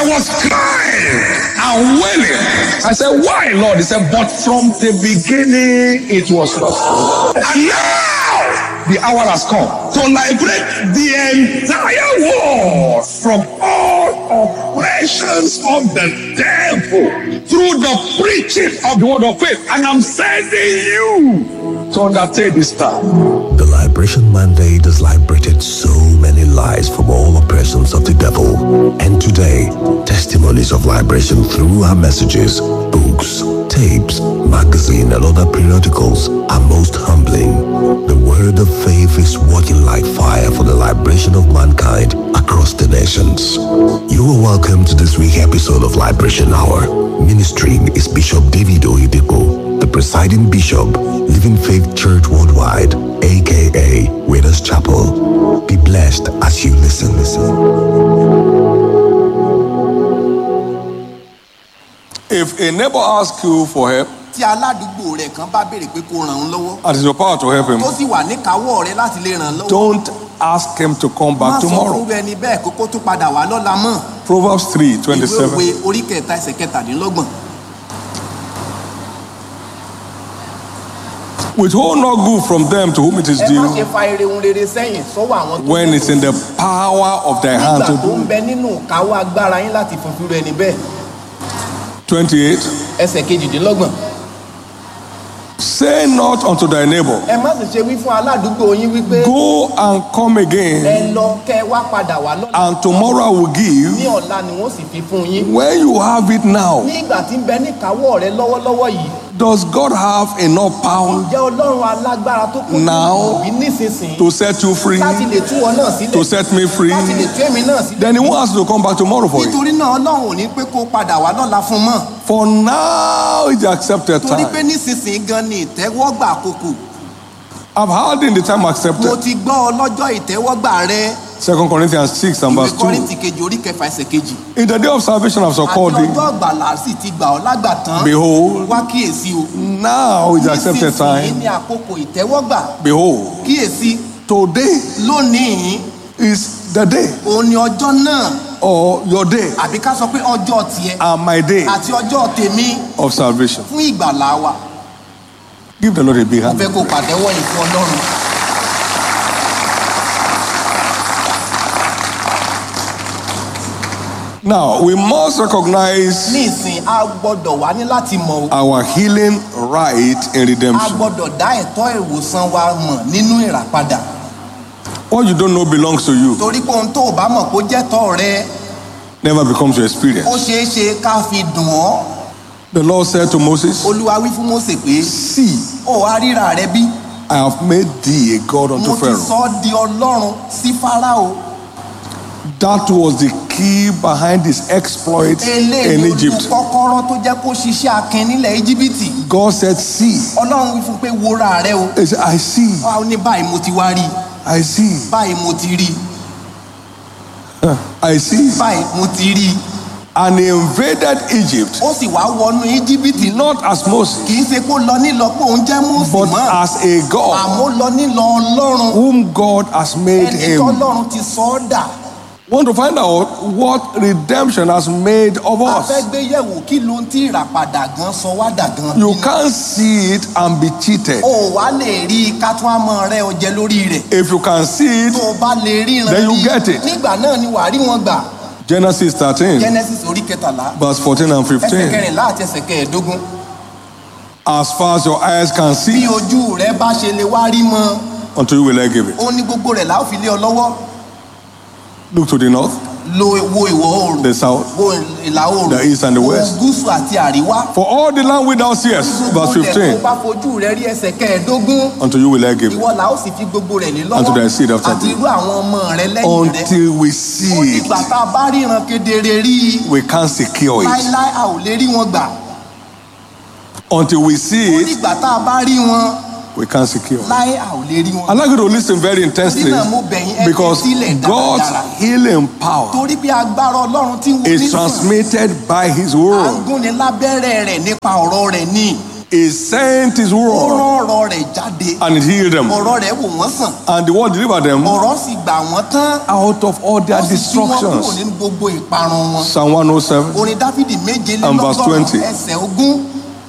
was crying and wailing. I said, why, Lord? He said, but from the beginning it was not. And now the hour has come to liberate the entire world from all oppressions of the devil through the preaching of the word of faith. And I'm sending you to undertake this task. The Liberation Mandate has liberated so many lives from all oppressions of the devil. And today, testimonies of liberation through her messages, books, tapes, magazine, and other periodicals are most humbling. The word of faith is working like fire for the liberation of mankind across the nations. You are welcome to this week's episode of Liberation Hour. Ministering is Bishop David Oyedepo, the presiding bishop, Living Faith Church Worldwide, aka Winners Chapel. Be blessed as you listen. If a neighbor asks you for help, tí aládùúgbò rẹ̀ kan bá béèrè pé kó ràn án lọ́wọ́, and it's your power to help him, tó sì wà níkàáwọ́ rẹ̀ láti lè ràn án lọ́wọ́, don't ask him to come back má sọ tomorrow. fún ẹni bẹ́ẹ̀ kó tún padà wá lọ́la mọ́. Proverbs 3:27. Ìwé Òwe orí kẹta ẹsẹ̀ kẹtàdínlọ́gbọ̀n. Withhold not good from them to whom it is Ẹ má due, ṣe fa ire ohun rere sẹ́yìn sọ́wọ́ àwọn tó when it's in the power of thy hand nígbà to tó ń do. bẹ nínú káwọ́ agbára yín láti fún fúru ẹni bẹ́ẹ̀. 28. Ẹsẹ̀ kejìdínlọ́gbọ̀n. Say not unto thy neighbor, Ẹ má sì ṣe wí fún aládùúgbò yín wípé go and come again, ẹ lọ kẹ́ ẹ wá padà wá lọ́la. and tomorrow I will Ní give. ọ̀la ni wọ́n sì fi fún yín. When you have it now, Ní ìgbà tí ń bẹ ní káwọ́ rẹ lọ́wọ́lọ́wọ́ yìí, does God have enough power ǹjẹ́ Ọlọ́run alágbára tó kún Now, òbí nísinsìnyí to set you free, láti lè tú ọ náà sílẹ̀, to set me free? láti lè tú èmi náà sílẹ̀? Then he wants to come back tomorrow for you. Nítorí náà Ọlọ́run ò ní pé kó padà wá lọ́la fún mọ́. For now is the accepted Torí pé time. nísinsìnyí gan ni ìtẹ́wọ́gbà àkókò. I've had in the time Mo accepted. ti gbọ́ ọ lọ́jọ́ ìtẹ́wọ́gbà rẹ. 2 Corinthians 6 and Ìwé verse 2. Kọ́ríńtì kejì orí kẹfà ẹsẹ̀ kejì. In the day of salvation I've so Àti called thee. ọjọ́ ìgbàlà sì ti gbà ọ́ lágbà tán. Behold, Wá kíyèsí o. now is the accepted Nísinsìnyí time. ni àkókò ìtẹ́wọ́gbà. Behold, Kíyèsí today lónìí is the day, òun ni ọjọ́ náà, or your day, àbí ká sọ pé ọjọ́ tiẹ̀ and my day àti ọjọ́ tèmi of salvation. fún ìgbàlà wa. Give the Lord a big Mo hand. fẹ́ kó pàtẹ́wọ́ yìí fún Ọlọ́run. Now, we must recognize Ní ìsìn a gbọ́dọ̀ wá ní láti mọ̀ o. our healing right in A redemption. gbọ́dọ̀ dá ẹ̀tọ́ ìwòsàn wa mọ̀ nínú ìràpadà. What you don't know belongs to you, Torí pé ohun tó o bá mọ̀ kó jẹ́ tọ́ rẹ, never becomes your ó experience. ṣeé ṣe ká fi dùn ọ́. The Lord said to Moses, Olúwa wí fún Mósè pé see, ó wá ríra rẹ bí? I have made thee a God unto Mo ti Pharaoh. sọ ọ́ di Ọlọ́run sí Fáráò. That was the key behind his exploit in Eléyìí ló Egypt. kọ́kọ́rọ́ tó jẹ́ kó ṣiṣẹ́ akin nílẹ̀ Íjíbítì. God said, see. Ọlọ́run wí fún pé wòra rẹ o. He said, I see, Ó ní báyìí mo ti wá rí, I see, báyìí mo ti rí, I see. báyìí mo ti rí. And he invaded Egypt, Ó sì wá wọnú Íjíbítì. not as Moses, Kì í ṣe pé ó lọ nílọ pé òun jẹ́ Mósè but mọ́. as a God Àmọ́ ó lọ nílọ Ọlọ́run. whom God has made Ẹni him. tọ́lọ́run ti sọ ọ́ dà. Want to find out what redemption has made of A fẹ́ us. gbé yẹ̀wò kí ló ń tí ìràpadà gan sọ wá dà gan. You can't see it and be cheated. O wá lè rí i ká tún á mọ rẹ ọjẹ lórí rẹ̀. If you can see Tó it, o bá lè ríran Then you rí, get it. nígbà náà ni wàá rí wọn gbà. Genesis 13, Genesis orí kẹtàlá verse 14 and ẹsẹ̀ 15. kẹrìnlá àti ẹsẹ̀ kẹẹ̀ẹ́dógún. As far as your eyes can Bí see, ojú rẹ bá ṣe lè wá rí mọ́, unto you will I give it. ó ní gbogbo rẹ̀ láò fi lé ọ lọ́wọ́. Look to the north, Wo ìwọ̀ oòrùn, the south, wo ìlà oòrùn, the east and the wo west. gúúsù àti àríwá. For all the land which thou seest, verse Gbogbo rẹ̀ tó 15, bá fojú rẹ rí ẹsẹ̀ kẹẹ̀ẹ́dógún. unto you will I give it. Ìwọ là ó sì fi gbogbo rẹ̀ lé lọ́wọ́. Unto thy seed after àti thee. irú àwọn ọmọ rẹ lẹ́yìn rẹ. Until we Ó see dìgbà it, tá a bá ríran kedere rí i. we can't secure it. Láíláí a ò lè rí wọn gbà. Until we see Ó it, dìgbà tá a bá rí wọn, we can't secure it. láí a ò lè rí wọn. I'd like you to listen very intensely, Torí náà mo bẹ̀ yín, ẹ because tẹ́tílẹ̀ God's dáradára. healing power Torí bí agbára Ọlọ́run tí ń wo is nísàn, transmitted by his à ń word. gúnni lábẹ́rẹ́ rẹ̀ nípa ọ̀rọ̀ rẹ̀ ni. He sent his ó word rán ọ̀rọ̀ rẹ̀ jáde. and it healed them. ọ̀rọ̀ rẹ̀ wò wọ́n sàn. And the word delivered them ọ̀rọ̀ sì gbà wọ́n tán. out of all their ó sì tú wọn kúrò destructions. nínú gbogbo ìparun wọn. Psalm 107. orin Dáfídì And verse 20. 7 ẹsẹ̀ 20.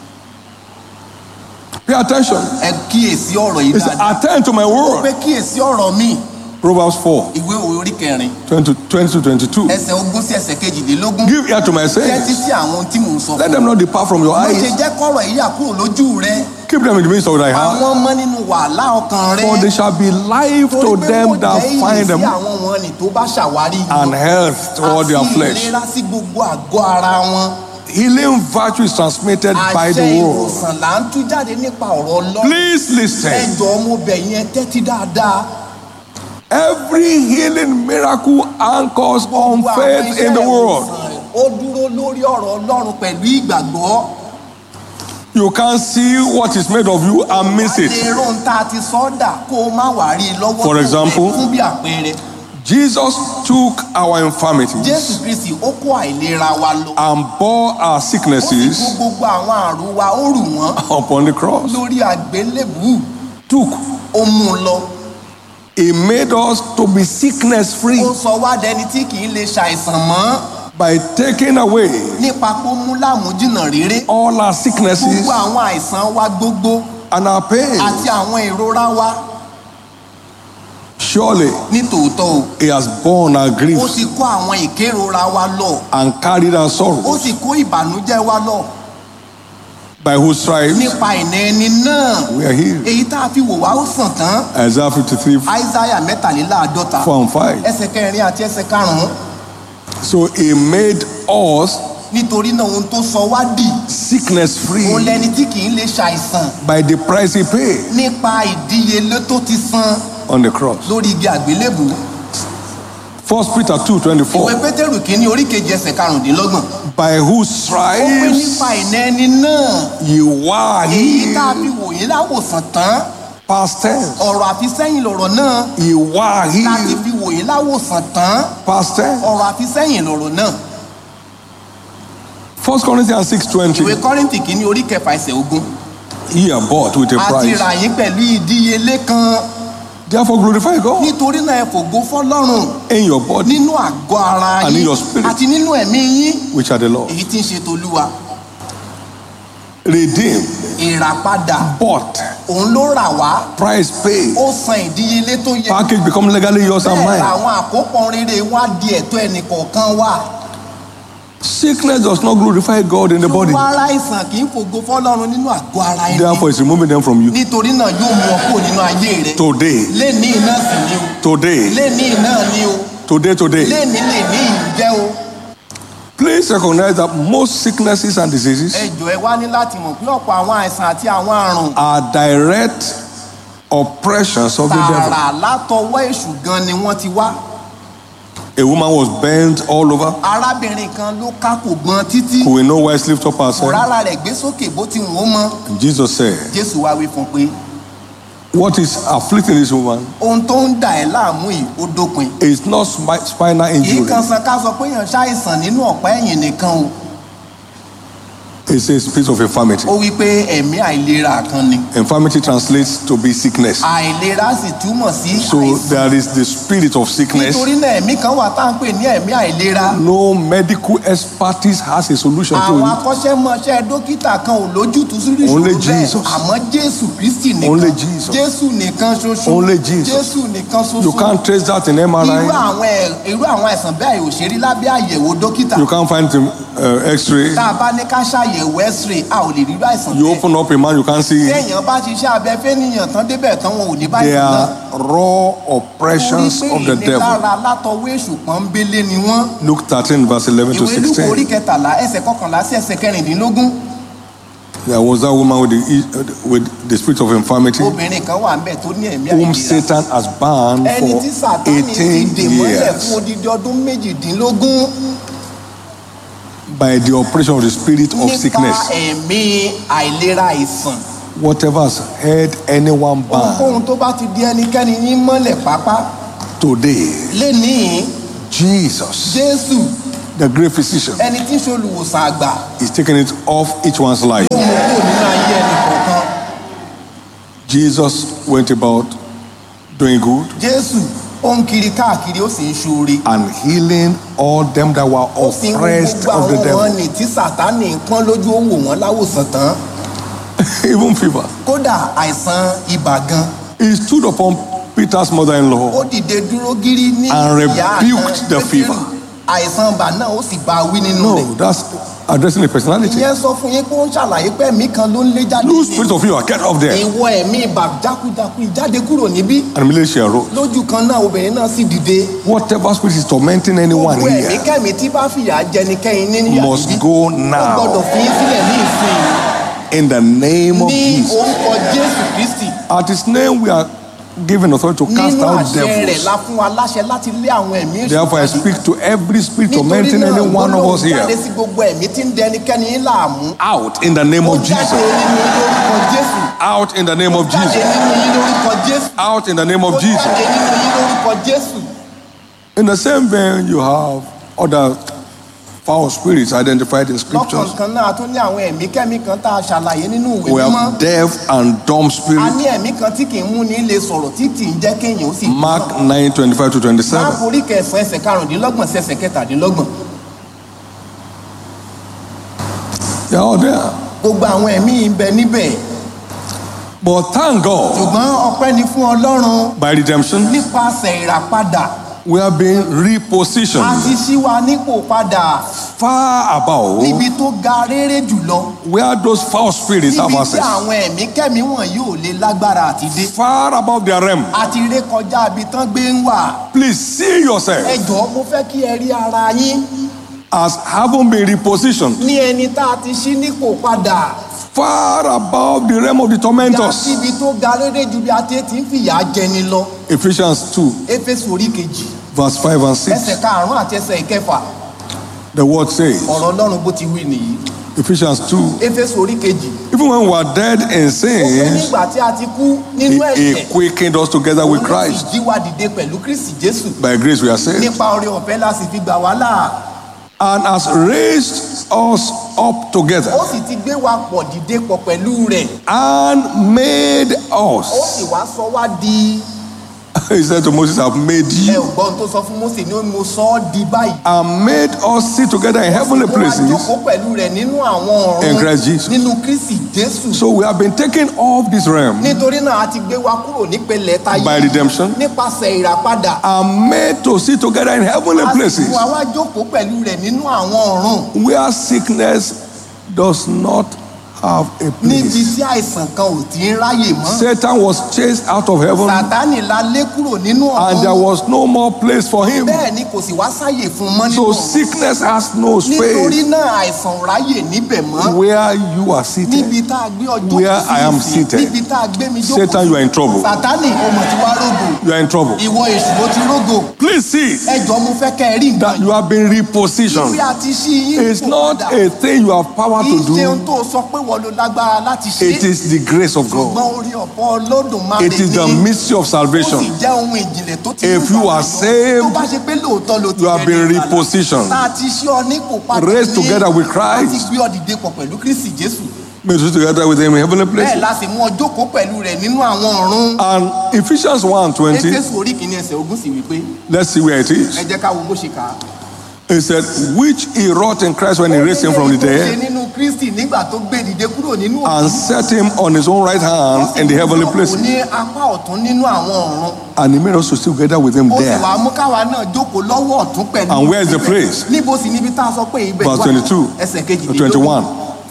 Pay attention. ẹ kíyèsí ọ̀rọ̀ yìí It's dáadáa. attend to my ó word. pé kíyèsí ọ̀rọ̀ mi. Proverbs 4, ìwé òwe orí 4 20 to 22. ẹsẹ̀ 20 sí ẹsẹ̀ 22. Give ear to my tẹ́tí sayings. sí àwọn ohun tí mò ń sọ Let fún them not depart from your ọ. má ṣe eyes. jẹ́ kọ́rọ̀ yìí yà kúrò lójú rẹ. Keep them in the midst of thy heart. àwọn ọmọ nínú wàhálà ọkàn rẹ. For they shall be life to Torí pé them wọ́n that jẹ́ find ìyè them, sí àwọn wọn ni tó bá ṣàwárí wọn. and health to all their àti flesh. ìlera sí gbogbo àgọ́ ara wọn. Healing virtue is transmitted by àṣẹ the word. ìwòsàn là ń tú jáde nípa ọ̀rọ̀ Ọlọ́run. Please listen. ẹjọ́ mo bẹ̀ yín, ẹ tẹ́tí dáadáa. Every healing miracle anchors on Gbogbo àwọn faith in the iṣẹ́ word. ìwòsàn ó dúró lórí ọ̀rọ̀ Ọlọ́run pẹ̀lú ìgbàgbọ́. You can't see what is made of you and miss wà á lè it. rún tá a ti sọ́dà kó o má wà rí i lọ́wọ́. For example, fún bí àpẹẹrẹ. Jesus took our infirmities Jésù Kristi ó kó àìlera wa lọ. and bore our ó sì kó sicknesses gbogbo àwọn àrùn wa ó rù wọ́n upon the cross. lórí àgbélébùú. Took. ó mú un lọ. He made us to be sickness free ó sọ wá dẹni tí kì í lè ṣàìsàn mọ́ by taking away nípa kó mú lámùjìnnà rere. all our sicknesses gbogbo àwọn àìsàn wa gbogbo and our pain. àti àwọn ìrora wa. Surely ní tòótọ́ o he has borne our ó griefs ti kó àwọn ìkérora wa lọ. and carried our ó sorrows. sì kó ìbànújẹ́ wa lọ. By whose stripes nípa ìnà ẹni náà we are healed. èyí tá a fi wò wá ó sàn tán. Isaiah 53, Aísáyà 53 4 and 5. ẹsẹ̀ 4 àti ẹsẹ̀ 5. So he made us nítorí náà ohun tó sọ wá dì sickness free òun lẹni tí kì í lè ṣàìsàn by the price he paid nípa ìdíyelé tó ti san on the cross. lórí igi àgbélébùú. 1 Peter 2, ìwé 24. Pétérù kìíní orí 2 ẹsẹ̀ 25. By whose ó pé stripes nípa ìnà ẹni náà you were èyí tá a healed. fi wò yín láwòsàn tán. Past tense. ọ̀rọ̀ àfisẹ́yìn lọ̀rọ̀ náà You were láti healed. fi wò yín láwòsàn tán. Past tense. ọ̀rọ̀ àfisẹ́yìn lọ̀rọ̀ náà. 1 Corinthians 6:20. ìwé Kọ́ríńtì kìíní orí 6 ẹsẹ̀ 20. Ye are bought with a àti price. rà yín pẹ̀lú ìdíyelé kan. Therefore glorify God nítorí náà ẹ fògo fọ́lọ́run in your body, nínú àgọ́ ara And in yín your spirit. àti nínú ẹ̀mí yín which are the Lord. èyí tí ń ṣe tolúwa. Redeemed, ìràpadà bought, òun ló rà wá. price paid. ó san ìdíyelé tó yẹ. Package become legally yours and bẹ́ẹ̀ mine. àwọn àkópọ̀ rere wá di ẹ̀tọ́ ẹnìkọ̀ọ̀kan wá. Sickness does not glorify God in the body. ṣùgbọ́n ara ìsàn kì í fògo fọ́lọ́run nínú àgọ́ ara ẹni. Therefore, it's removing them from you. nítorí náà yóò mú ọ kúrò nínú ayé rẹ. Today, léni iná sì ni o. today, léni iná ni o. today. léni lè ní ìjẹ́ o. Please recognize that most sicknesses and diseases ẹ jọ̀ọ́ ẹ wá ní láti mọ̀ pé ọ̀pọ̀ àwọn àìsàn àti àwọn àrùn are direct oppressions of the devil. tààrà látọwọ́ èṣù gan ni wọ́n ti wá. A woman was bent all over. arábìnrin kan ló kákò gbọ́n títí. Who will no wise lift up kò herself. rárá rẹ̀ gbé sókè bó ti wù ú mọ́. And Jesus said, Jésù wá wí fún un pé what is afflicting this woman ohun tó ń dà ẹ́ láàmú yìí ó dópin. is not spinal kì í injury. kan san ká sọ pé èèyàn ṣàìsàn nínú ọ̀pá ẹ̀yìn nìkan o. It's a spirit of infirmity. ó wí pé ẹ̀mí àìlera kan ni. Infirmity translates to be sickness. àìlera sì túmọ̀ sí So àìsàn. there is the spirit of sickness. nítorí náà ẹ̀mí kan wà tá à ń pè ní ẹ̀mí àìlera. No medical expertise has a solution to àwọn it. akọ́ṣẹ́mọṣẹ́ dókítà kan ò lójútùú sí ìṣòro Only bẹ́ẹ̀ Jesus. àmọ́ Jésù Kristi nìkan. Only Jesus. Jésù nìkan ṣoṣo. Only Jesus. Jésù nìkan ṣoṣo. You can't trace that in MRI. irú àwọn àìsàn bẹ́ẹ̀ ò ṣe rí lábẹ́ àyẹ̀wò dókítà. You can't find it in X-ray. tá a bá ní ká ṣàyẹ̀wò x-ray a ò lè rí àìsàn You bẹ́ẹ̀. open up a man, you can't see it. téèyàn bá ṣiṣẹ́ abẹ fẹ́nìyàn tán débẹ̀ tán wọn ò ní bá They ìsàn náà. are raw oppressions of the devil. ìnilára látọwọ́ èṣù pọ́nbélé ni wọ́n. Luke 13 verse 11 to ìwé Lúùkù orí 16. 13 ẹsẹ̀ 11 sí ẹsẹ̀ 14. There was that woman with the spirit of infirmity obìnrin kan wà ńbẹ̀ tó ní ẹ̀mí whom àìlera. Satan has bound ẹni for tí Sátánì ti 18 dè mọ́lẹ̀ years fún odidi ọdún 18 by the operation of the spirit of nípa sickness. ẹ̀mí àìlera àìsàn. Whatever has held anyone bound ohunkóhun tó bá ti di ẹnikẹ́ni yín mọ́lẹ̀ pápá today, lénìí Jesus, Jésù the great physician, ẹni tí ń ṣe olùwòsàn àgbà is taking it off each one's life. ó mú kúrò nínú ayé ẹnì Jesus went about doing good Jésù ó ń kiri káàkiri ó sì ń ṣoore. and healing all them that were Ó fi ń wo oppressed gbogbo of the àwọn devil. wọn ní tí Sátánì ń pọ́n lójú ó wò wọ́n láwòsàn tán. Even fever. Kódà àìsàn ibà gan. He stood upon Peter's mother-in-law Ó dìde dúró gírí ní and ìyá rebuked the fever. Àìsàn ibà náà ó sì bá a wí nínú No, rẹ̀. that's addressing the personality. Ìyẹn sọ fún yín pé ó ń ṣàlàyé pé ẹ̀mí kan ló ń lé jáde. Loose spirit of fever, get off there. Ìwọ ẹ̀mí ibà jákujáku ìjáde kúrò níbí. And immediately she arose. Lójú kan náà obìnrin náà sì dìde. Whatever spirit is tormenting anyone Gbogbo ẹ̀mí here kẹ́mi tí bá fìyà jẹnikẹ́ni nínú yàrá must yìí, go ó gbọ́dọ̀ now fi yín sílẹ̀ ní ìsìn. in the name of Ní Jesus. orúkọ Jésù Kristi. At his name we are given authority to cast Nínú out àṣẹ rẹ̀ devils. la fún wa láṣẹ láti lé àwọn ẹ̀mí èṣù Therefore I jáde. speak to every spirit Nítorí tormenting náà, any one of us gbólóhùn jáde here sí gbogbo ẹ̀mí tí ń dẹnikẹ́ni láàmú. out in the name Ó of jáde Jesus. nínú yín lórúkọ Jésù. Out in the name of Jáde Jesus. nínú yín lórúkọ Jésù. Out in the name Ó of jáde Jesus. nínú yín lórúkọ Jésù. In the same vein, you have other foul spirits identified in scriptures. Lọ́kànkan náà a tún ní àwọn ẹ̀mí kẹ́mí kan tá a ṣàlàyé nínú ìwé We mímọ́. have deaf and dumb A spirits. ní ẹ̀mí kan tí kì í mú ní lè sọ̀rọ̀ tí kì í jẹ́ kéèyàn ó sì gbọ́. Mark 9:25 to 27. Máàkù orí kẹsàn-án ẹsẹ̀ karùndínlọ́gbọ̀n sí ẹsẹ̀ kẹtàdínlọ́gbọ̀n. They are all there. Gbogbo àwọn ẹ̀mí yìí ń bẹ níbẹ̀. But thank God, Ṣùgbọ́n ọpẹ́ ni fún Ọlọ́run by redemption, nípasẹ̀ ìràpadà. we are being A repositioned ti ṣí wa nípò padà far above níbi tó ga réré jùlọ. where those foul spirits have Níbi tí access. àwọn ẹ̀mí kẹ́mí wọ̀nyí ò lè lágbára àti dé. Far above their realm. A ti ré kọjá ibi tán gbé ń wà. Please see yourself Ẹ jọ̀ọ́ mo fẹ́ kí ẹ rí ara yín as having been repositioned ní ẹni tá a ti ṣí nípò padà. far above the realm of the Ga tormentors. síbi tó ga réré ju bí a ti ń fìyà jẹni lọ. Ephesians 2, Éfésù orí kejì verse 5 and ẹsẹ̀ 6. karùn-ún àti ẹsẹ̀ ìkẹfà. The word says, Ọ̀rọ̀ Ọlọ́run bó ti wí nìyí. Ephesians 2, Éfésù orí kejì. even when we were dead in Ó pé sins, nígbà tí a ti kú nínú he ẹ̀ṣẹ̀. quickened us together with Òun ló sì Christ. jí wa dìde pẹ̀lú Kristi Jésù. By grace we are saved. Nípa oore ọ̀fẹ́ la sì fi gbà wá là. And has raised us up together Ó sì ti gbé wa pọ̀ dìde pọ̀ pẹ̀lú rẹ̀. and made Ó sì us. wá sọ wá di. He said to Moses, I've made Ẹ you ò gbọ́ ohun tó sọ fún Mósè ní mo sọ ọ́ di báyìí. and made us sit together in heavenly Ó wá places. jókòó pẹ̀lú rẹ̀ nínú àwọn In ọ̀run. Christ Jesus. Nínú Kristi Jésù. So we have been taken off this realm Nítorí náà a ti gbé wa kúrò nípele táyé. by redemption Nípasẹ̀ ìràpadà. and made to sit together in heavenly A sì places mú wa wá jókòó pẹ̀lú rẹ̀ nínú àwọn ọ̀run. where sickness does not have a Níbi place. tí àìsàn kan ò ti ń ráyè mọ́. Satan was chased out of heaven Sàtánì la lé kúrò nínú and there ọ̀run. was no more place for him. Bẹ́ẹ̀ ni kò sì wá sáyè fún un mọ́ nínú So ọ̀run. sickness has no Nítorí space náà àìsàn ráyè níbẹ̀ mọ́. where you are seated. Níbi tá a gbé ọjọ́ Where I am seated. Níbi tá a gbé mi jókòó. Satan, you are in trouble. Sàtánì o mọ̀ tí wá rógò. You are in trouble. Ìwọ èṣù ló ti rógò. Please see Ẹ jọ̀ọ́ mo fẹ́ kẹ́ ẹ rí that nǹkan. you have been Bí repositioned. a ti ṣí yín It's nípò not padà. a thing you have power Kì í to ṣe ohun do. tó sọ pé wọ́n ló lágbára láti ṣe. It is the grace of Ṣùgbọ́n God. orí ọ̀pọ̀ Olódùmarè It is the ni. mystery of Ó sì salvation. jẹ́ ohun ìjìnlẹ̀ tó ti If you are saved, tó bá ṣe pé lóòótọ́ ló ti you have been jẹ́ ní ìgbàlà. repositioned. Tá a ti ṣí ọ nípò padà Raised together with Christ. láti gbé ọ dìde pọ̀ pẹ̀lú Kristi Jésù. Made us together with him in heavenly Bẹ́ẹ̀ places. la sì mú ọ jókòó pẹ̀lú rẹ̀ nínú àwọn ọ̀run. And Ephesians 1:20, Éfésù orí kìíní ẹsẹ̀ ogún sì wípé let's see where it is. ẹ jẹ́ ká wo bó ṣe kà á. It said, which he wrought in Christ when he raised him from the Ó ní èyí tó ṣe dead nínú Kristi nígbà tó gbé dìde kúrò nínú and set him on his own right hand in the heavenly Ó places. ní apá ọ̀tún nínú àwọn ọ̀run. And he made us to sit together with him Ó sì there. wá mú káwa náà jókòó lọ́wọ́ ọ̀tún pẹ̀lú. And where is the place? Níbo sì níbi tá a sọ pé ibẹ̀ Verse 22, ẹsẹ̀ kejìlélógún. 21.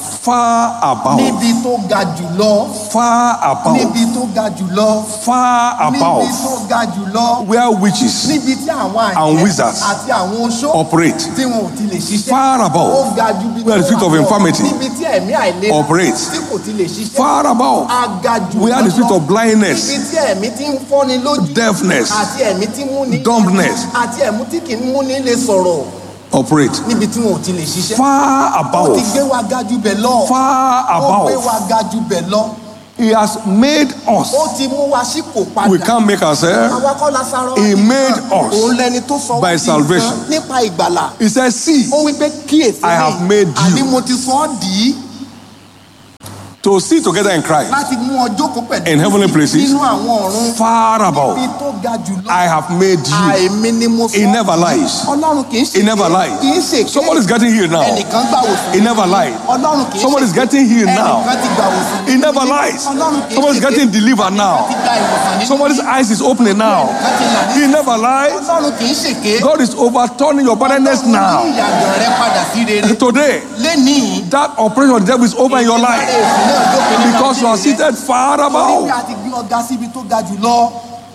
Far above, Níbi tó ga jùlọ. far above, Níbi tó ga jùlọ. far Níbi above, tó ga jùlọ. where witches Níbi tí àwọn and àjẹ́ wizards àti àwọn oṣó operate. tí wọn ò ti lè ṣiṣẹ́. Far above, Ó ga ju bí where the spirit of infirmity níbi tí ẹ̀mí àìlera operates. tí kò ti lè ṣiṣẹ́. Far above, A ga jù where the spirit of blindness, níbi tí ẹ̀mí ti ń fọ́ni lójú deafness, àti ẹ̀mí tí mú ní dumbness àti ẹ̀mí tí kì í mú ní lè sọ̀rọ̀ operate. níbi tí wọn ò ti lè ṣiṣẹ́. Far Ó ti above, gbé wa ga jù bẹ̀ lọ. far Ó gbé above, wa ga jù bẹ̀ lọ. he has made us. Ó ti mú wa sípò padà. We can't make ourselves. Àwa kọ́ la sára He wa made nìkan. us Òun lẹni tó sọ by wá di salvation. nǹkan nípa ìgbàlà. He says, see, Ó wí pé kíyèsí I have mi, made you àní mo ti sọ ọ́ dì í to sit together in Christ láti mú ọ jókòó pẹ̀lú in heavenly places, nínú àwọn ọ̀run far above. níbi tó ga jù lọ. I have made you. Àìmí ni mo sọ. He never lies. Ọlọ́run kì í ṣe He never lies. kì í ṣe Somebody is getting healed now. ẹnìkan gbà wòsàn. He never lied. Ọlọ́run kì í ṣe Somebody is getting healed now. ẹnìkan ti gbà wòsàn. He never lies. Ọlọ́run kì í Somebody is ṣe getting delivered now. ẹnìkan ti gba ìwòsàn nínú Somebody's eyes is opening now. He never lies. Ọlọ́run kì í ṣèké. God is overturning your barrenness now. Ọlọ́run yí ìyàgàn rẹ padà sí rere. Today, Lénìí. that operation of the devil is over in your life because you are seated far above. Níbi àti gbé ọ̀gá síbi tó ga jù lọ.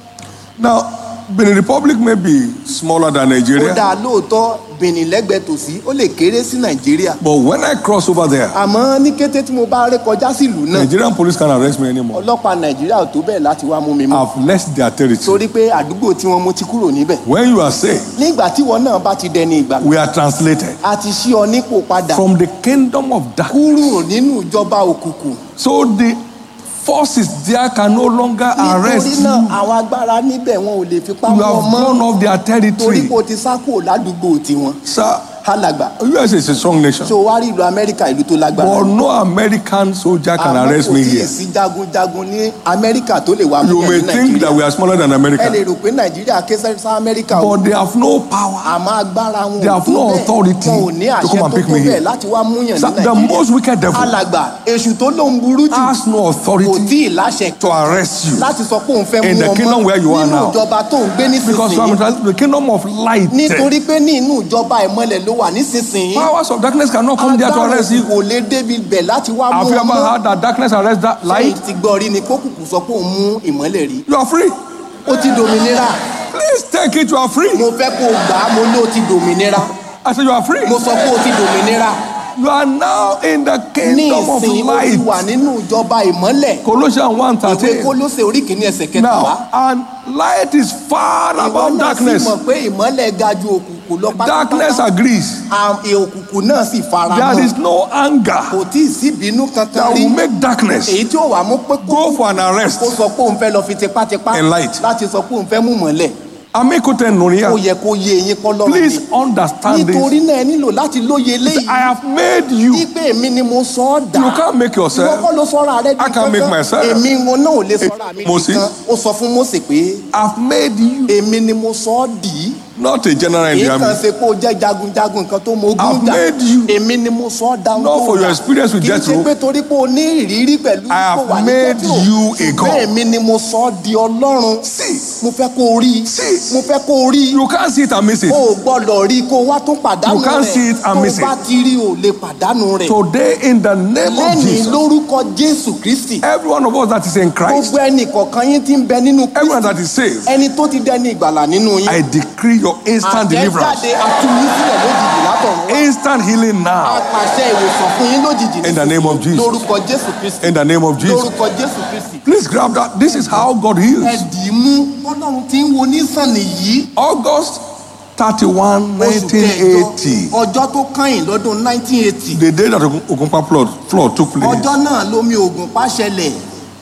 Now, Benin Republic may be smaller than Ó Nigeria, dáa lóòótọ́ Benin lẹ́gbẹ̀ẹ́ tòsí ó lè kéré sí Nàìjíríà. but when I cross over there, Àmọ́ ní kété tí mo bá ré kọjá sílùú náà, Nigerian police can't arrest me anymore. ọlọ́pàá Nàìjíríà ò tó bẹ́ẹ̀ láti wá mú mi mọ́. I've left their territory. Torí pé àdúgbò tí wọ́n mú ti kúrò níbẹ̀. When you are saved, Nígbà tí wọn náà bá ti dẹni ìgbàlà, we are translated a ti ṣí ọ nípò padà from the kingdom of darkness. kúrò nínú ìjọba òkùnkùn. So the forces there can no longer arrest Nítorí náà you. àwọn agbára níbẹ̀ wọn ò lè fipá You mú ọ have mọ́. gone off their Torí territory. pé o ti sá kúrò ládùúgbò tiwọn. Sir, Alàgbà, US is a strong nation, tó wá rí ìlú Amẹ́ríkà ìlú tó lágbára. but no American soldier can Àmọ́ arrest kò me tíì here. sí jagunjagun ní Amẹ́ríkà tó lè wá mú You ẹ may ní think that Nàìjíríà. we are smaller than Ẹ lè America, rò pé Nàìjíríà ké sá Amẹ́ríkà o. but they have no power. Àmọ́ agbára wọn They have no authority wọn ò ní to àṣẹ come tó and pick tó me bẹ́ẹ̀ here. láti wá múyàn ní Sir, the Nàìjíríà. most wicked devil Alàgbà, èṣù tó lóun burú jù has no kò authority tí ì láṣẹ to arrest you láti sọ pé òun fẹ́ in mú the ọmọ kingdom where you are nínú now. ìjọba tó ń gbé Because you nísinsìnyí. are in the kingdom of light. Nítorí pé ní inú ìjọba ìmọ́lẹ̀ ló wà nísinsìnyí. Powers of darkness cannot come there to Agbára arrest you. kò lè débi bẹ̀ láti wá mú Have you ever ọmọ. heard that darkness arrest that light? Lẹ́yìn tí gbọ́ rí ni kókùnkùn sọ pé òun mú ìmọ́lẹ̀ rí. You are free. Ó ti dòmìnira. Please take it. You are free. Mo fẹ́ kó o gbà á, mo ní ó ti dòmìnira. I said you are free. Mo sọ pé ó ti dòmìnira. You are now in the Ní kingdom of ìsìn ó ti wà light. nínú ìjọba ìmọ́lẹ̀. Colossians Ìwé 1:13. Kólósè orí kìíní ẹsẹ̀ kẹtàlá. Now, and light is far Ìwọ above náà sì darkness. mọ̀ pé ìmọ́lẹ̀ ga ju òkùnkùn lọ Darkness pátápátá. agrees. Òkùnkùn náà sì fara There is mọ́. no anger Kò tí ì sí ìbínú kankan that rí. will make darkness Èyí tí ó wà mú pé go for an arrest. kó sọ pé òun fẹ́ lọ fi tipátipá In light. láti sọ pé òun fẹ́ mú mọ́lẹ̀. Amikote Ó Nuria, yẹ kó yé eyín kọ́ lọ́rùn please understand nítorí this. náà ẹ nílò láti lóye léyìí. I have made you. Wípé èmi ni mo sọ ọ́ dà. You can't make Ìwọ yourself. kọ́ ló sọ́ra rẹ di I can't make myself. Èmi wọn náà ò lè sọ́ra mi Moses. nìkan. Ó sọ fún Mósè pé I've made you. èmi ni mo sọ ọ́ dì í. Not a general in Kì í the kàn army. ṣe pé o jẹ́ jagunjagun nǹkan tó mọ ogun I've jà. made you. Èmi ni mo sọ ọ́ dà ohun Not tó for your dà. experience with Kì í ṣe Jethro. pé torí pé o ní ìrírí pẹ̀lú I have ipò wà ní made Jethro. you a God. Ṣùgbọ́n èmi ni mo sọ ọ́ di Ọlọ́run. See, Mo fẹ́ kó o rí i. See. Mo fẹ́ kó o rí i. you can't see it and miss it. O ò gbọ́dọ̀ rí i kó o wá tún pàdánù You can't rẹ̀. see it and miss Tó o bá it. ti rí o lè pàdánù rẹ̀. Today, in the name of Lẹ́yìn Jesus, lórúkọ Jésù Kristi. every one of us that is in Christ, Gbogbo ẹnì kọ̀ọ̀kan yín ti ń bẹ nínú everyone Kristi. that is saved, Ẹni tó ti dẹni ìgbàlà nínú yín. I decree your instant deliverance, Àtẹ̀jáde atúnyí sílẹ̀ lójijì látọ̀run wá. instant healing now, Apàṣẹ ìwòsàn fún yín lójijì in the name of Jesus. lórúkọ Jésù Kristi. In the name of Jesus. Lórúkọ Jésù Kristi. Please grab that. This is how God Ẹ heals. dì í mú. Ọlọ́run ti ń wo nísàn nìyí. August 31, Oṣù kẹjọ 1980, ọjọ́ tó kányìn lọ́dún 1980. the day that Ogunpa flood took place, Ọjọ́ náà lomi Ògùnpa ṣẹlẹ̀.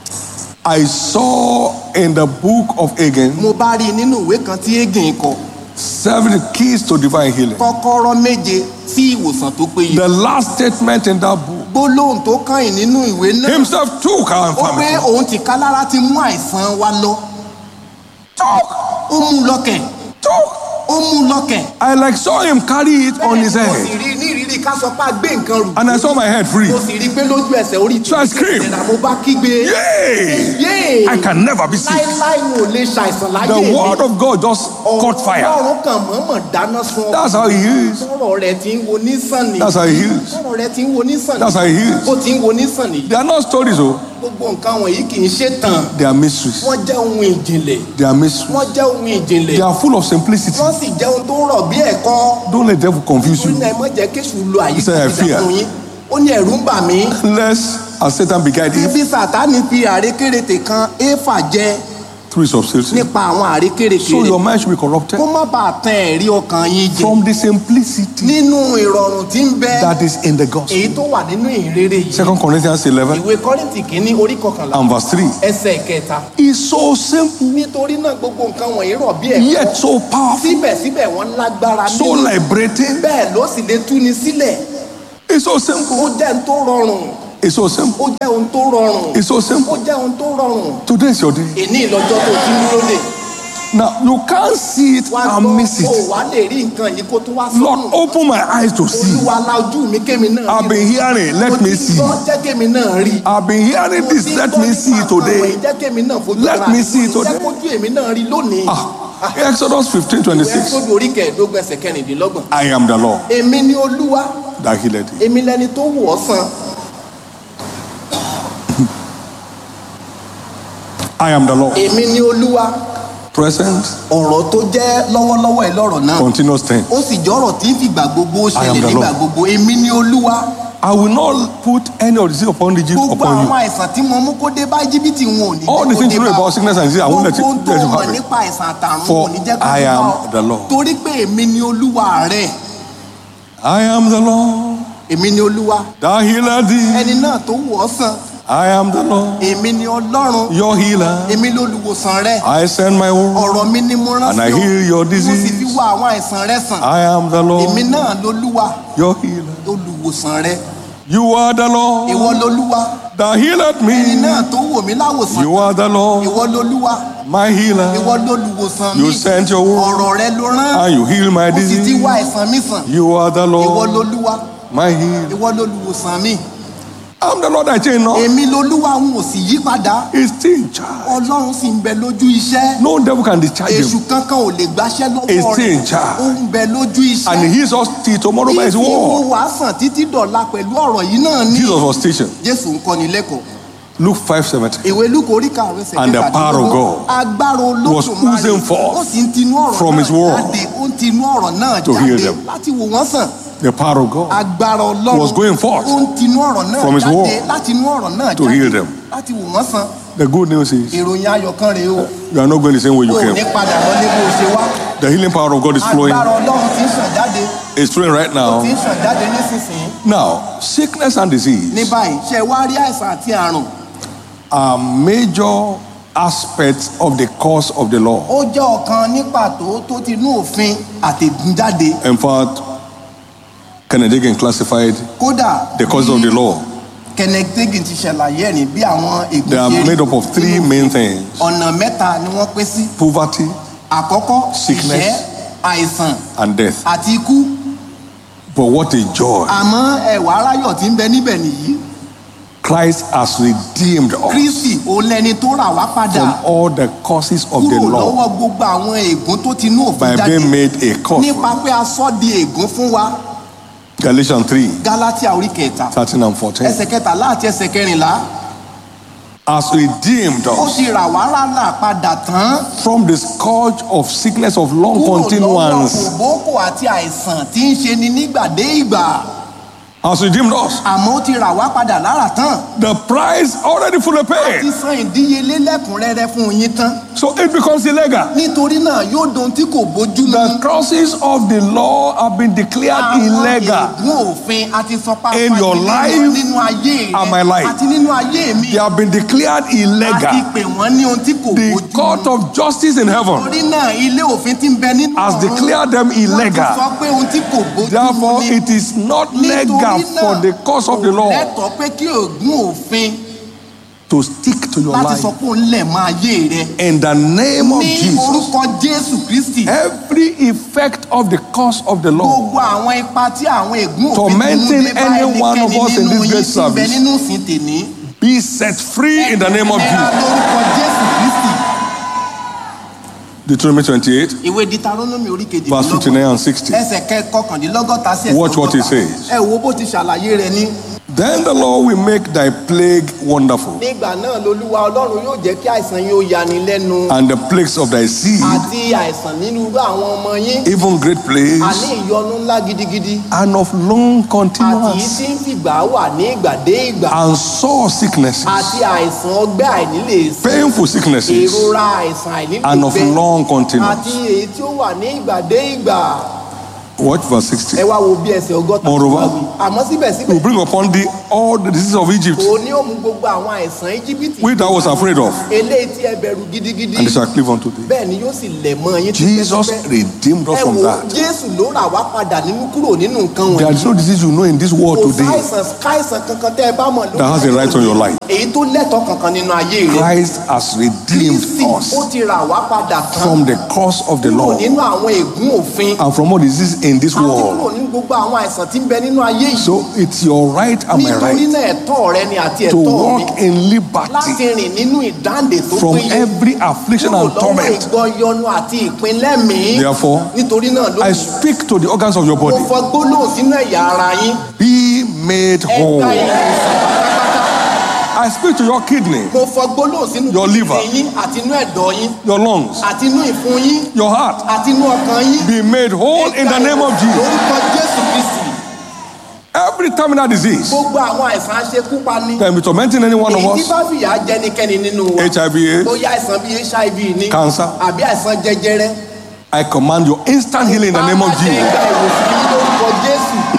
I saw in the book of Hagin Mo bá rí i nínú ìwé kan tí Hagin kọ. 7 keys to divine healing. Kọ́kọ́rọ́ méje sí ìwòsàn tó péye. The last statement in that book, Gbólóhùn tó kányìn nínú ìwé náà. himself took our Ó pé infirmity. òun tìkálára ti mú àìsàn wa lọ. Took, Ó mú lọ́kẹ̀. took. Ó mú lọ́kẹ̀. I like saw him carry it on his Mo sì head, rí ní ìrírí ká sọ pé a gbé nǹkan rù. and I saw my head free. Mo sì rí pé lójú ẹsẹ̀ orí So I screamed. ìtura mo bá kígbe. Yay! Yéè! I can never be sick. Láíláí mo lè ṣàìsàn láyé The word of God just caught fire. Ọlọ́run kan mọ̀ọ́mọ̀ dáná sun ọ. That's how he heals. Sọ̀rọ̀ rẹ̀ ti ń wo nísàn nìyí. That's how he heals. Sọ̀rọ̀ rẹ̀ ti ń wo nísàn That's how he heals. Ó ti ń wo nísàn nìyí. They are not stories, oh. Gbogbo nǹkan wọ̀nyí kì í ṣe tàn. They are mysteries. Wọ́n jẹ́ ohun ìjìnlẹ̀. They are mysteries. Wọ́n jẹ́ ohun ìjìnlẹ̀. They are full of simplicity. Wọ́n sì jẹ́ ohun tó rọ̀ bí ẹ̀kọ́. Don't let the devil confuse Torí you. náà ẹ má jẹ́ kéṣù lo He said, I àyíká fear. fún yín. Ó ní ẹ̀rù ń bà mí. Unless as Satan beguiled Eve Bí Sàtánì fi àrékérekè kan Éfà jẹ through his substance. nípa àwọn àrékérekè So rẹ̀. your mind should be corrupted Kó má bàa tan ẹ̀rí ọkàn yín jẹ. from the simplicity Nínú ìrọ̀rùn tí ń bẹ that is in the gospel. èyí tó wà nínú ìrere yìí. 2 Corinthians 11 Ìwé Kọ́ríńtì kìíní orí kọkànlá and verse 3. ẹsẹ̀ kẹta. It's so simple, Nítorí náà gbogbo nǹkan wọ̀nyí rọ̀ bí ẹ̀kọ́. yet so powerful, Síbẹ̀síbẹ̀ wọ́n lágbára so nínú. liberating. Bẹ́ẹ̀ ló sì lè túni sílẹ̀. It's so simple. Ó jẹ́ ń tó rọrùn. It's so simple. ó jẹ́ ohun tó rọrùn. It's so ó simple. jẹ́ ohun tó rọrùn. Today is your day. èní ìlọ́jọ́ tó ti ń dúró dè. Now, you can't see it wá and gbọ́ miss kó it. wá lè rí nǹkan yìí kó tún wá Lord, sọ́nù. open my eyes to see. olúwa la ojú mi kémi náà rí. I've been hearing, mo let ti me see. gbọ́ jẹ́ kémi náà rí. I've been hearing this, let me see it today. jẹ́ kémi náà fojú Let ara me mi. see it today. jẹ́ kójú èmi náà rí lónìí. Exodus 15:26. Ẹ́sọ́dù orí kẹẹ̀ẹ́dógún ẹsẹ̀ kẹrìndínlọ́gbọ̀n. I am the Lord èmi ni olúwa, that healed thee. èmi lẹni tó wò ọ́ sàn. I am the Lord. èmi ni olúwa. Present, ọ̀rọ̀ tó jẹ́ lọ́wọ́lọ́wọ́ ẹ̀ lọ́rọ̀ náà. continuous tense. ó sì jọ́rọ̀ tí ń fìgbà gbogbo I am ṣẹlẹ̀ the nígbà Lord. gbogbo. èmi ni olúwa. I will not put any of the disease upon the Egypt gbogbo upon àwọn you. àìsàn tí mo mú kó dé bá jìbìtì wọn ò ní All the jẹ́ kó things dé you know bá about sickness and disease, I won't let you gbogbo tó mọ̀ have it. nípa àìsàn àtàrùn For wọn ò ní jẹ́ kó I dé bá am ọ. the Lord. torí pé èmi ni olúwa rẹ̀. I am the Lord èmi ni olúwa. that healed thee. ẹni náà tó wò ọ́ sàn. I am the Lord, èmi ni ọlọ́run. your healer. èmi lolùwòsàn rẹ̀. I send my word ọ̀rọ̀ mi ni mo rán and I sí ọ. heal your mo sì fi disease. wá àwọn àìsàn rẹ sàn. I am the èmi Lord, náà lolúwa your healer. olùwòsàn rẹ. You are the ìwọ Lord lolúwa. that healed ẹni me. náà tó wò mí láwòsàn. You are the Lord, ìwọ lolúwa. my ìwọ healer. lolùwòsàn You mi. sent your word ọ̀rọ̀ rẹ ló rán. and you heal my ó sì ti disease. wá àìsàn mi sàn. You are the ìwọ Lord, lolúwa. my healer. ìwọ lolùwòsàn mi. I'm the Lord that change not. èmi lolúwa n ò sì yí padà. He's still in charge. ọlọ́run sì ń bẹ lójú iṣẹ́. No devil can discharge èṣù him. kankan ò lè gbàṣẹ́ He's lọ́wọ́ still rẹ̀. in charge. ó ń bẹ lójú iṣẹ́. And he heals us till tomorrow by his ìfún word. wàá sàn títí dọ̀la pẹ̀lú ọ̀rọ̀ yìí náà ní. Jesus was teaching. jésù ń kọ́ni lẹ́kọ̀ọ́. Luke 5:17. ìwé lúkọ orí karùn-ún ẹsẹ̀ And the power of God agbára was olódùmarè oozing forth ó sì ń tinú ọ̀rọ̀ from his náà word jáde. ó ń tinú ọ̀rọ̀ náà to heal jáde them. láti wò wọ́n sàn. The power of God agbára ọlọ́run was going forth ó ń tinú ọ̀rọ̀ náà from his jáde word láti inú ọ̀rọ̀ náà to heal them. láti wò wọ́n sàn. The good news is ìròyìn ayọ̀ kan rèé o. you are not going the same way you o ò ní came. padà lọ ní bó o ṣe wá. The healing power of God is flowing. agbára ọlọ́run ti ń ṣàn jáde. It's flowing right ti now. ń ṣàn jáde nísinsìnyí. Now, sickness and ní disease báyìí ṣe wá rí àìsàn àti àrùn. are major aspects of the cause of the law. ó jẹ́ ọ̀kan ní pàtó tó ti inú òfin àtẹ̀gúnjáde. In fact, Kenneth Hagin classified kódà the cause of the law. Kenneth Hagin ti ṣàlàyé ẹ̀ ní bí àwọn ègún They are ṣe rí. made up of three main things: ọ̀nà mẹ́ta ni wọ́n pín sí. poverty àkọ́kọ́ Sickness. ìṣẹ́, àìsàn and death. àti ikú. But what a joy! àmọ́ ẹ̀wà aráyọ̀ tí ń bẹ níbẹ̀ nìyí. Christ has redeemed us Kristi òun lẹni tó rà wá padà from all the causes of the kúrò law lọ́wọ́ gbogbo àwọn ègún tó ti inú òfin by jáde being made a curse. nípa pé a sọ di ègún fún wa. Galatians 3, Gálátíà orí kẹta 13 and 14 ẹsẹ̀ kẹtàlá àti ẹsẹ̀ kẹrìnlá. has redeemed ó us ti rà wá rálà padà tán from the scourge of sickness of long kúrò lọ́wọ́ continuance. kòbókò àti àìsàn tí ń ṣe ni nígbà dé ìgbà. Has redeemed us. àmọ́ ó ti rà wá padà lára tán. The price already fully ti paid. san ìdíyelé lẹ́kùnrẹ́rẹ́ fún yín tán. So it becomes illegal. nítorí náà yóò dohun tí kò bójú mu. The causes of the law have been declared illegal. ègún òfin àti sọpá In your life nínú ayé and my rẹ life. àti nínú ayé mi. They have been declared àti illegal. pè wọ́n ní ohun tí kò The bójú court mu. of justice in heaven torí náà ilé òfin ti ń bẹ nínú has ọ̀run. declared them wọ́n ti illegal. sọ pé ohun tí kò bójú mu Therefore, ni. it is not Nítorí legal náà, for the cause of the kò law lẹ́tọ̀ọ́ pé kí ègún òfin to stick to your láti life. sọ pé òun lẹ̀ máa yé rẹ. In the name of ní Jesus, orúkọ Jésù Kristi. every effect of the cause of the law gbogbo àwọn ipa tí àwọn ègún òfin Tormenting ti mú dé bá any one of us in ẹnikẹ́ni this great nínú yín tí ń bẹ service. nínú ìsìn tèmi. be set free in the name of Ẹ̀ka Jesus. lórúkọ Jésù Kristi. Deuteronomy 28, ìwé Deuteronomy orí verse 59 kejìlélọ́gbọ̀n and 60. ẹsẹ̀ kọkàndínlọ́gọ́ta sí ẹsẹ̀ Watch what he ọgọ́ta. says. ẹ wo bó ti ṣàlàyé rẹ̀ ní. Then the Lord will make thy plague wonderful, nígbà náà lolúwa Ọlọ́run yóò jẹ́ kí àìsàn yóò yani lẹ́nu and the plagues of thy seed, àti àìsàn nínú irú àwọn ọmọ yín even great àní plagues, ìyọnu ńlá gidigidi and of long àti yìí continuance, tí ń fìgbà wà ní ìgbà dé ìgbà and sore sicknesses, àti àìsàn ọgbẹ́ àìnílè sí painful sicknesses, ìrora àìsàn àìnílè and of gbẹ long àti continuance. èyí tí ó wà ní ìgbà dé ìgbà. Watch verse 60. ẹ wá wo bí ẹsẹ̀ ọgọ́ta Moreover, wá wí. àmọ́ síbẹ̀síbẹ̀ He will bring upon thee all the diseases of Egypt, òun ni ó mú gbogbo àwọn àìsàn íjíbítì which thou was afraid of, eléyìí tí ẹ bẹ̀rù gidigidi and they shall cleave unto thee. bẹ́ẹ̀ ni yóò sì lẹ̀ mọ́ yín Jesus redeemed us ẹ from wo that. Jésù ló rà wá padà kúrò nínú nǹkan There wọ̀nyí is no disease you know in this world kò today káìsàn kankan tẹ́ ẹ bá mọ̀ that has a right on your life. èyí tó lẹ́tọ̀ọ́ kankan nínú ayé rẹ Christ has redeemed Kristi us ó ti rà wá padà tán from the curse of the kúrò law nínú àwọn ègún òfin and from all diseases in this àti kúrò world. nínú gbogbo àwọn àìsàn tí ń bẹ nínú ayé yìí So it's your right and my nítorí right náà ẹ̀tọ́ rẹ ni àti to ẹ̀tọ́ mi walk in liberty láti rìn nínú ìdáǹdè tó from péye every affliction kúrò and lọ́wọ́ torment. ìgbọyọnu àti ìpínlẹ̀ mi Therefore, nítorí náà ló I speak to the organs of your mo body. fọ gbólóhùn sínú ẹ̀yà ara yín Be made ẹ̀ka whole. ìwòsàn pátápátá I speak to your kidney, mo fọ gbólóhùn sínú Your liver. kíndìnrín yín àti inú ẹ̀dọ̀ yín your lungs, àti inú ìfun yín your heart. àti inú ọkàn yín Be made whole in the name of Jesus. lórúkọ Jésù Kristi Every terminal disease gbogbo àwọn àìsàn aṣekúpani can be tormenting any one of èyí tí us. bá fìyà jẹnikẹ́ni nínú wa HIV, bóyá àìsàn bíi HIV ní Cancer. àbí àìsàn jẹjẹrẹ I command your instant healing in the name of Bá Jesus. gba ìwòsàn yín lórúkọ Jésù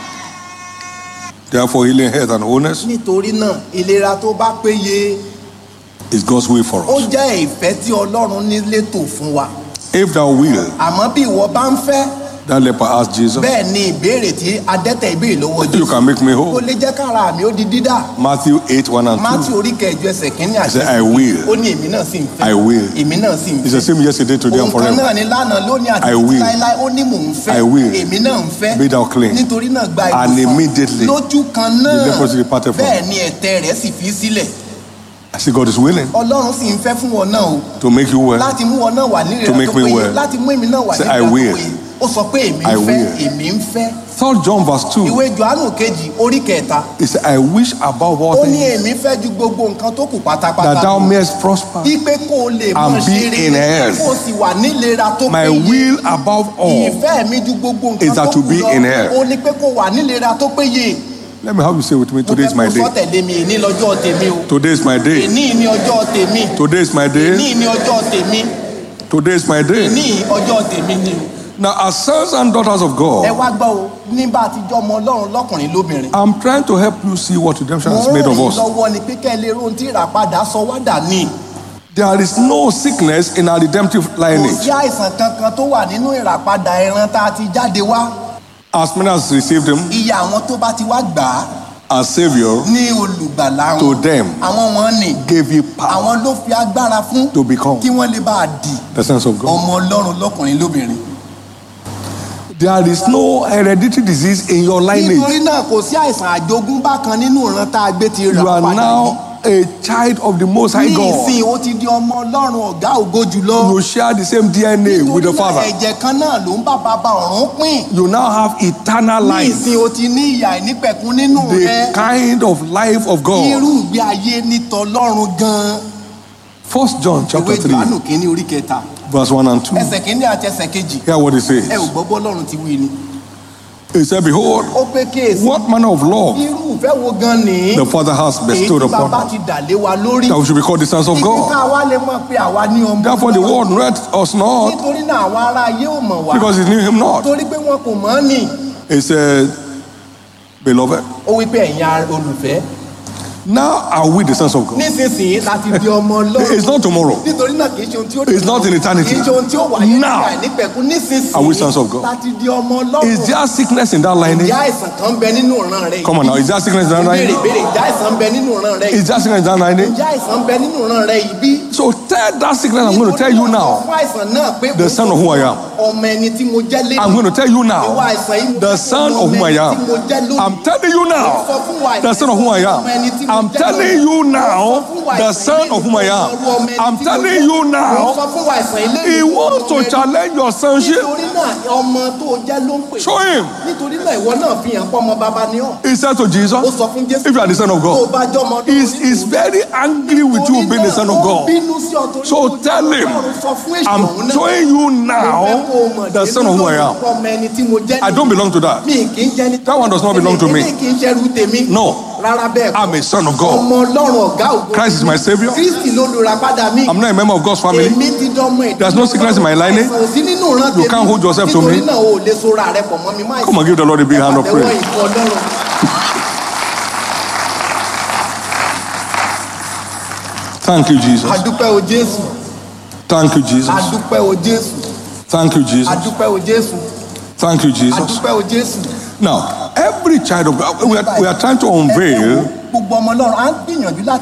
Therefore, healing, health, and wholeness nítorí náà ìlera tó bá péye is God's will for ó us. jẹ́ ìfẹ́ tí Ọlọ́run ní létò fún wa If thou will, àmọ́ bí ìwọ bá ń fẹ́ that leper asked Jesus, bẹ́ẹ̀ ni ìbéèrè tí adẹ́tẹ̀ ìbéèrè lọ́wọ́ you Jésù can make me kó whole. lè jẹ́ kára mi ó di dídà Matthew 8, 1 and 2. Mátì orí kẹjọ ẹsẹ̀ kínní He àti said, I will. ó ní èmi náà sì ń fẹ́ I will. èmi náà sì ń It's the fẹ́ same yesterday, today, and òun kan náà forever. ni lánàá lónìí àti I títí will. láéláé ó ní mò ń fẹ́ I will. èmi náà ń fẹ́ Be thou clean. nítorí náà gba And ìwòsàn immediately lójú kan the náà leprosy departed from bẹ́ẹ̀ ni ẹ̀tẹ̀ rẹ̀ sì fi sílẹ̀ I see God is willing Ọlọ́run sì ń fẹ́ fún wọn náà o to make you well. láti mú wọn náà wà nílẹ̀ To make tó me péye well. láti mú èmi náà wà Say, nílẹ̀ I tó will. péye ó sọ pé èmi I ń fẹ́ will. èmi ń fẹ́ 3 John verse 2. ìwé Jòhánù kejì orí kẹta He said, I wish above all ó ní things èmi fẹ́ ju gbogbo nǹkan tó kù pátápátá that thou lọ. mayest prosper. Wípé kó o lè And mọ̀ be ṣe in rere health. kó o sì wà nílera tó My péye. will above all. Ìfẹ́ mi ju gbogbo is nǹkan that tó to kù be in lọ. health. Ó ní pé kó o wà nílera tó péye. Let me have you say with me, Mo today is fẹ́ my kó o day. sọ tẹ̀lé mi èní lọ́jọ́ tèmi o. Today is my day. Èní ni ọjọ́ tèmi. Today is my day. Èní ni ọjọ́ tèmi. Today is my day. Èní ọjọ́ tèmi ni o. Now, as sons and daughters of Ẹ God, wá gbọ́ o ní bá a ti jọ ọmọ Ọlọ́run lọ́kùnrin lóbìnrin. I'm trying to help you see what redemption Mo has ń made rìn of us. lọ́wọ́ ni pé kẹ́ ẹ lè rohun tí ìràpadà sọ wá dà ní. There is no sickness in our redemptive Kò lineage. sí àìsàn kankan tó wà nínú ìràpadà ẹran tá a ti jáde wá. As many as received him Iye àwọn tó bá ti wá gbà á as Savior, ní olùgbàlà to wọn. them Àwọn wọn ni gave you power àwọn ló fi agbára fún to become kí wọ́n lè bá a di the sons of God. ọmọ Ọlọ́run lọ́kùnrin lóbìnrin. There is no hereditary disease in your lineage. Nítorí náà kò sí àìsàn àjogúnbá kan nínú ìran tá a gbé ti rà You are padà yìí. now a child of the Most High Ní God. ìsìn ó ti di ọmọ Ọlọ́run ọ̀gá ògo jùlọ. You share the same DNA with the Nítorí náà Father. ẹ̀jẹ̀ kan náà ló ń bá bàbá ọ̀run pín. You now have eternal Ní life, ìsìn ó ti ní ìyà ìnípẹ̀kun nínú the rẹ̀. kind of life of God. Irú ìgbé ayé ní tọlọ́run gan-an. 1 John chapter Ìwé 3, Jòhánù kìíní orí kẹta. verse 1 and 2. Ẹsẹ̀ kìíní àti ẹsẹ̀ kejì. Hear what it says. Ẹ ò gbọ́ bọ́lọ́run ti wí ni. He said, Behold, Ó pé kíyèsí. what manner of love Irú ìfẹ́ wo gan ni? the Father has Èyí bestowed tí upon bàbá us, ti dà lé wa lórí. that we should be called the sons of Ibi God. ká wá lè mọ̀ pé àwa ní ọmọ. Therefore, the Ọlọ́run. world read us not, Nítorí náà àwọn ará ayé ò mọ̀ wá. because it knew him not. Torí pé wọn kò mọ̀ ọ́ nì. He said, Beloved, Ó wí pé ẹ̀yin olùfẹ́. now are we the sons of God. Nísinsìnyí láti di ọmọ Ọlọ́run. It's not tomorrow. Nítorí náà kì í ṣe ohun tí ó It's not in eternity. Kì í ṣe ohun tí ó wáyé Now nígbà ìnípẹ̀kun. Nísinsìnyí are we sons of God. láti di ọmọ Ọlọ́run. Is there sickness in that lineage? Ìjà àìsàn kan bẹ nínú ìran rẹ. Come on now, is there sickness in that Béèrè lineage? béèrè ìjà àìsàn bẹ nínú ìran rẹ. Is there sickness in that lineage? Ìjà àìsàn bẹ nínú ìran rẹ yìí bí. So tell that sickness, I'm going to tell you now, Fún àìsàn náà pé the son of who I am. ọmọ ẹni tí mo jẹ́ lé. I'm going to tell you now, Ìwà àìsàn yìí mo the fẹ́ son fún of whom I ọmọ ẹni am. tí mo jẹ́ lónìí. I'm telling you now, Sọ fún wa the son of whom I am. ọmọ ẹni tí mo I'm jẹ́ telling lónìí. you now, Sọ fún wa the àìsàn son of whom I am. I'm telling you now, Sọ fún wa àìsàn ilé he wants to challenge your sonship. Nítorí náà ọmọ tó jẹ́ ló ń pè. Show him. Nítorí náà ìwọ náà fi hàn pọ́ ọmọ bàbá ni ọ́. He said to Ó Jesus, sọ fún Jésù. if you are the son of Tó God, bá jọ́ ọmọ he's very angry with you being the son of God. So tell him, I'm showing you now the son of who I am. I don't belong to that. That one does not belong to me. No, I'm a son of God. Christ is my Savior. I'm not a member of God's family. There's no sickness in my lineage. You can't hold yourself to me. Come and give the Lord a big hand of praise. Thank you, Jesus. Adúpẹ́ o Jésù. Thank you, Jesus. Adúpẹ́ o Jésù. Thank you, Jesus. Adúpẹ́ o Jésù. Thank you, Jesus. Adúpẹ́ o Jésù. Now, every child of God, we are trying to unveil Gbogbo ọmọ Ọlọ́run á ń gbìyànjú láti